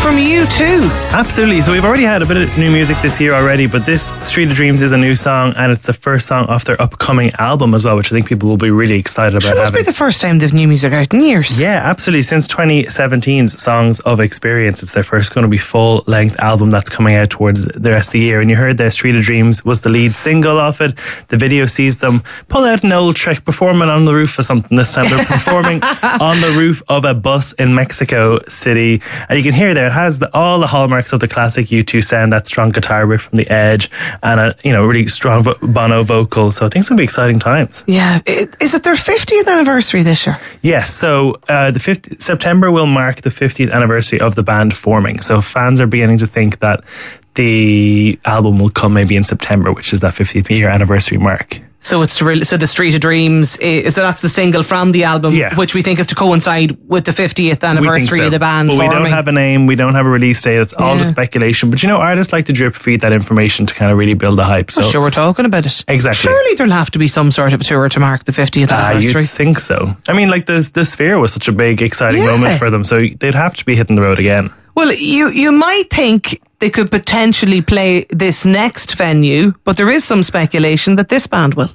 from U2. Absolutely. So we've already had a bit of new music this year already, but this Street of Dreams is a new song, and it's the first song off their upcoming album as well, which I think people will be really excited about. It must be the first time they've new music out in years. Yeah, absolutely. Since 2017's Songs of Experience, it's their first going to be full-length album that's coming out towards the rest of the year. And you heard there, Street of Dreams was the lead single off it. The video sees them pull out an old trick, performing on the roof of something this time. They're performing on the roof of a bus in Mexico City. And you can hear there, it has all the hallmarks of the classic U2 sound, that strong guitar riff from The Edge, and a really strong Bono vocal. So I think it's going to be exciting times. Yeah. Is it their 50th anniversary this year? Yes. So September will mark the 50th anniversary of the band forming. So fans are beginning to think that the album will come maybe in September, which is that 50th year anniversary mark. So it's so the Street of Dreams. So that's the single from the album, which we think is to coincide with the 50th anniversary of the band. But forming. We don't have a name. We don't have a release date. It's all just speculation. But artists like to drip feed that information to kind of really build the hype. So sure, we're talking about it. Exactly. Surely there'll have to be some sort of a tour to mark the 50th anniversary. You'd think so. I mean, like the Sphere was such a big, exciting moment for them. So they'd have to be hitting the road again. Well, you might think they could potentially play this next venue, but there is some speculation that this band will.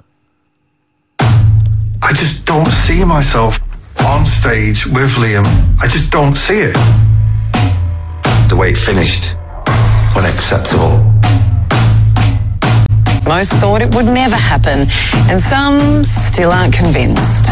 I just don't see myself on stage with Liam. I just don't see it. The way it finished, unacceptable. Most thought it would never happen, and some still aren't convinced.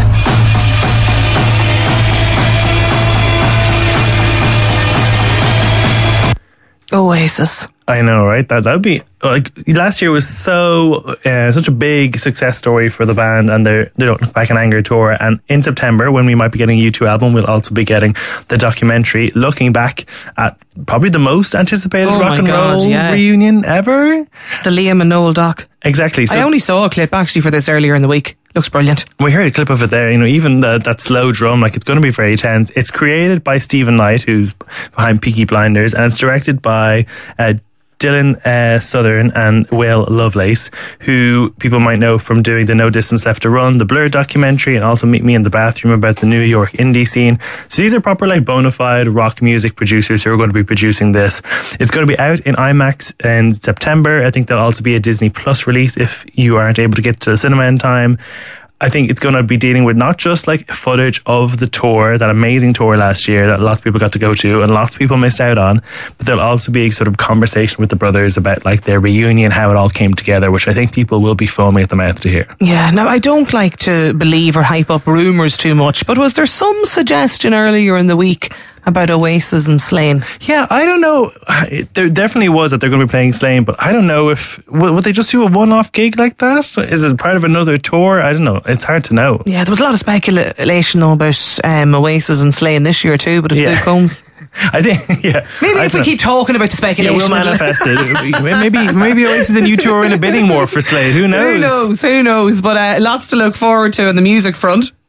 Oasis. I know, right? That'd be like last year was such a big success story for the band, and they Don't Look Back in Anger tour. And in September, when we might be getting a U2 album, we'll also be getting the documentary looking back at probably the most anticipated rock and roll reunion ever. The Liam and Noel doc. Exactly. So I only saw a clip actually for this earlier in the week. Looks brilliant. We heard a clip of it there, even that slow drum, it's going to be very tense. It's created by Stephen Knight, who's behind Peaky Blinders, and it's directed by Dylan Southern and Will Lovelace, who people might know from doing the No Distance Left to Run, the Blur documentary, and also Meet Me in the Bathroom about the New York indie scene. So these are proper bona fide rock music producers who are going to be producing this. It's going to be out in IMAX in September. I think there'll also be a Disney Plus release if you aren't able to get to the cinema in time. I think it's going to be dealing with not just footage of the tour, that amazing tour last year that lots of people got to go to and lots of people missed out on, but there'll also be a sort of conversation with the brothers about their reunion, how it all came together, which I think people will be foaming at the mouth to hear. Yeah, now I don't like to believe or hype up rumours too much, but was there some suggestion earlier in the week about Oasis and Slane? Yeah, I don't know. There definitely was that they're going to be playing Slane, but I don't know if would they just do a one-off gig like that? Is it part of another tour? I don't know. It's hard to know. Yeah, there was a lot of speculation though about Oasis and Slane this year too, but it comes. I think, maybe if we keep talking about the speculation, we'll manifest it. maybe Oasis and U2 are in a bidding war for Slade. Who knows? Who knows? But lots to look forward to on the music front.